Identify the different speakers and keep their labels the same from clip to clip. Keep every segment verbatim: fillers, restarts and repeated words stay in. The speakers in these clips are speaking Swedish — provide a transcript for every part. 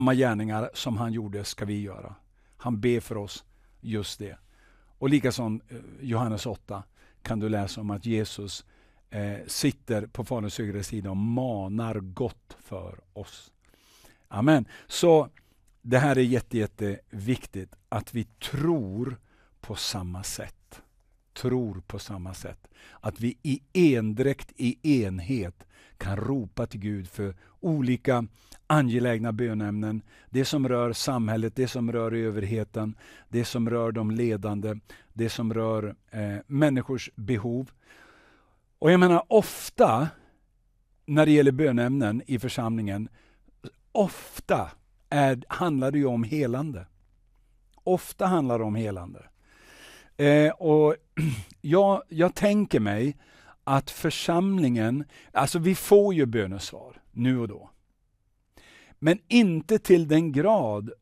Speaker 1: samma gärningar som han gjorde ska vi göra. Han ber för oss just det. Och likaså Johannes åtta kan du läsa om att Jesus eh, sitter på Faderns högra sida och manar gott för oss. Amen. Så det här är jätte, jätte viktigt att vi tror på samma sätt. Tror på samma sätt. Att vi i endräkt, i enhet kan ropa till Gud för olika angelägna bönämnen. Det som rör samhället, det som rör överheten, det som rör de ledande, det som rör eh, människors behov. Och jag menar ofta när det gäller bönämnen i församlingen, ofta är, handlar det ju om helande. Ofta handlar det om helande. Eh, och jag, jag tänker mig att församlingen, alltså vi får ju bönesvar nu och då. Men inte till den grad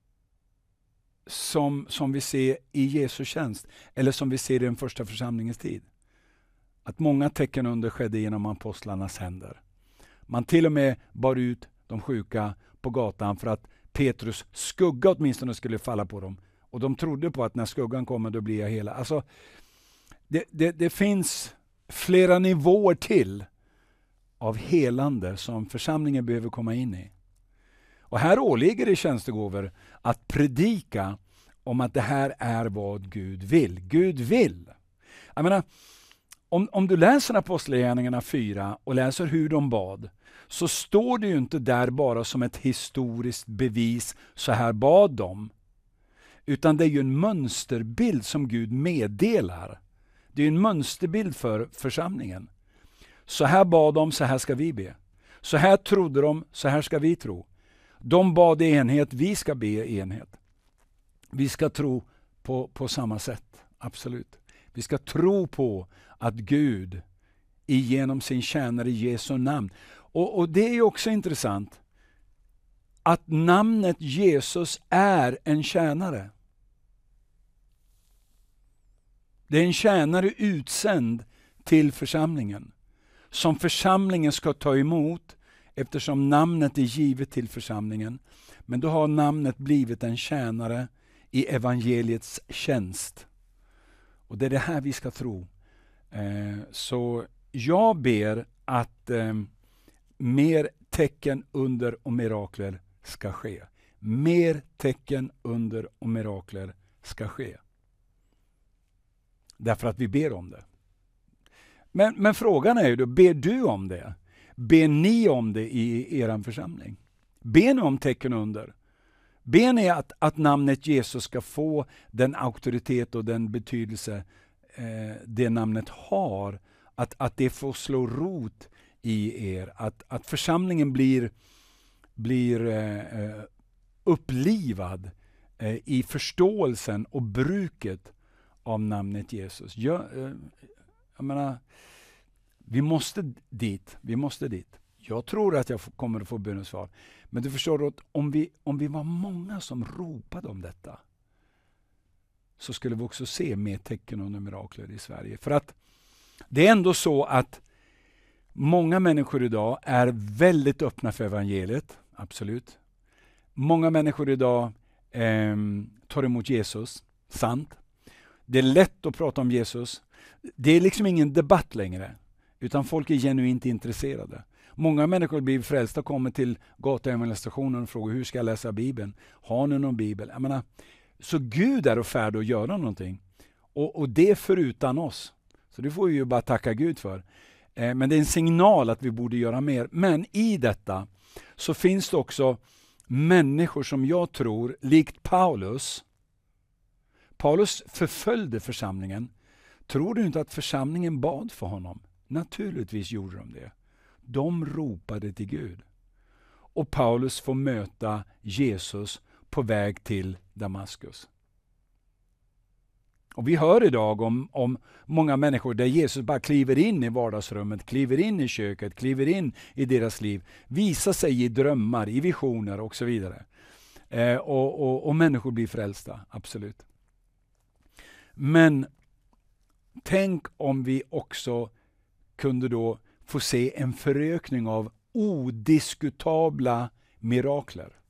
Speaker 1: som, som vi ser i Jesu tjänst. Eller som vi ser i den första församlingens tid. Att många tecken under skedde genom apostlarnas händer. Man till och med bar ut de sjuka på gatan för att Petrus skugga åtminstone skulle falla på dem. Och de trodde på att när skuggan kommer då blir jag hela. Alltså, det, det, det finns flera nivåer till av helande som församlingen behöver komma in i. Och här åligger det tjänstegåvor att predika om att det här är vad Gud vill. Gud vill. Jag menar, om, om du läser Apostlagärningarna fyra och läser hur de bad, så står det ju inte där bara som ett historiskt bevis, så här bad de. Utan det är ju en mönsterbild som Gud meddelar. Det är en mönsterbild för församlingen. Så här bad de, så här ska vi be. Så här trodde de, så här ska vi tro. De bad i enhet, vi ska be i enhet. Vi ska tro på, på samma sätt, absolut. Vi ska tro på att Gud genom sin tjänare i Jesu namn. Och, och det är ju också intressant att namnet Jesus är en tjänare. Det är en tjänare utsänd till församlingen. Som församlingen ska ta emot eftersom namnet är givet till församlingen. Men då har namnet blivit en tjänare i evangeliets tjänst. Och det är det här vi ska tro. Eh, så jag ber att eh, mer tecken, under och mirakler ska ske. Mer tecken, under och mirakler ska ske. Därför att vi ber om det. Men, men frågan är ju då, ber du om det? Ber ni om det i er församling? Ber ni om tecken under? Ber ni att, att namnet Jesus ska få den auktoritet och den betydelse eh, det namnet har? Att, att det får slå rot i er. Att, att församlingen blir, blir eh, upplivad eh, i förståelsen och bruket av namnet Jesus. Jag, eh, jag menar, vi måste dit. Vi måste dit. Jag tror att jag kommer att få bönesvar. Men du förstår att om vi, om vi var många som ropade om detta, så skulle vi också se mer tecken och mirakler i Sverige. För att det är ändå så att många människor idag är väldigt öppna för evangeliet. Absolut. Många människor idag eh, tar emot Jesus. Sant. Det är lätt att prata om Jesus. Det är liksom ingen debatt längre. Utan folk är genuint intresserade. Många människor blir frälsta och kommer till gatuevangelisationen och frågar hur ska jag läsa Bibeln? Har ni någon Bibel? Jag menar, så Gud är färdig att göra någonting. Och, och det förutan oss. Så det får vi ju bara tacka Gud för. Eh, men det är en signal att vi borde göra mer. Men i detta så finns det också människor som jag tror, likt Paulus. Paulus förföljde församlingen. Tror du inte att församlingen bad för honom? Naturligtvis gjorde de det. De ropade till Gud. Och Paulus får möta Jesus på väg till Damaskus. Och vi hör idag om, om många människor där Jesus bara kliver in i vardagsrummet, kliver in i köket, kliver in i deras liv, visar sig i drömmar, i visioner och så vidare. Eh, och, och, och människor blir frälsta, absolut. Men tänk om vi också kunde då få se en förökning av odiskutabla mirakler.